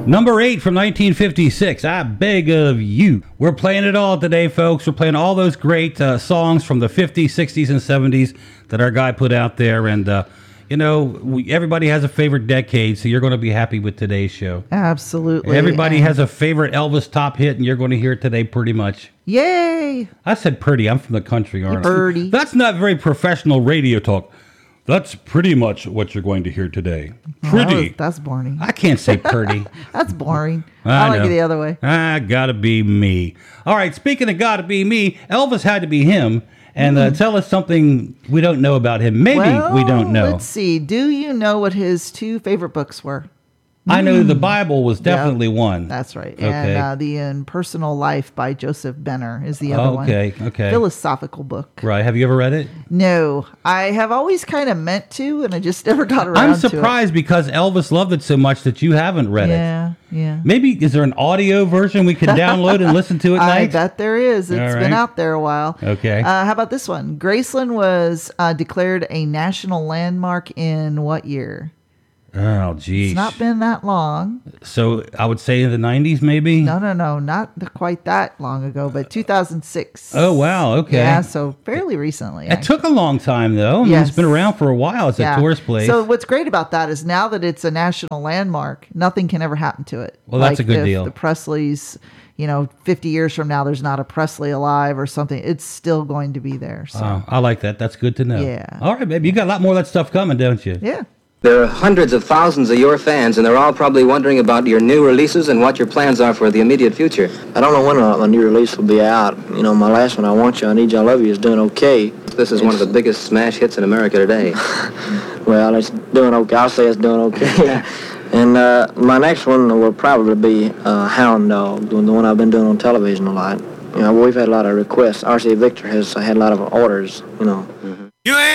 Number 8 from 1956, I Beg of You. We're playing it all today, folks. We're playing all those great songs from the 50s, 60s, and 70s that our guy put out there. And, everybody has a favorite decade, so you're going to be happy with today's show. Absolutely. Everybody has a favorite Elvis top hit, and you're going to hear it today pretty much. Yay! I said pretty. I'm from the country, aren't I? Pretty. That's not very professional radio talk. That's pretty much what you're going to hear today. Pretty. That's boring. I can't say pretty. That's boring. I I like know. it the other way. Gotta be me. All right, speaking of gotta be me, Elvis had to be him. And tell us something we don't know about him. Maybe we don't know. Let's see. Do you know what his 2 favorite books were? I know the Bible was definitely one. That's right. Okay. And The Impersonal Life by Joseph Benner is the other one. Okay. Philosophical book. Right. Have you ever read it? No. I have always kind of meant to, and I just never got around to it. I'm surprised because Elvis loved it so much that you haven't read it. Yeah. Maybe, is there an audio version we can download and listen to at night? I bet there is. It's All been right. out there a while. Okay. How about this one? Graceland was declared a national landmark in what year? Oh, geez. It's not been that long. So I would say in the 90s, maybe? No, not quite that long ago, but 2006. Oh, wow. Okay. Yeah, so fairly recently. It took a long time, though. I mean, Yes. it's been around for a while. It's a tourist place. So what's great about that is now that it's a national landmark, nothing can ever happen to it. Well, that's a good if deal. The Presleys, 50 years from now, there's not a Presley alive or something. It's still going to be there. So. I like that. That's good to know. Yeah. All right, baby. You got a lot more of that stuff coming, don't you? Yeah. There are hundreds of thousands of your fans, and they're all probably wondering about your new releases and what your plans are for the immediate future. I don't know when my new release will be out. My last one, I Want You, I Need You, I Love You, is doing okay. This is one of the biggest smash hits in America today. Well, it's doing okay. I'll say it's doing okay. And my next one will probably be Hound Dog, the one I've been doing on television a lot. We've had a lot of requests. R.C. Victor has had a lot of orders, Mm-hmm. You ain't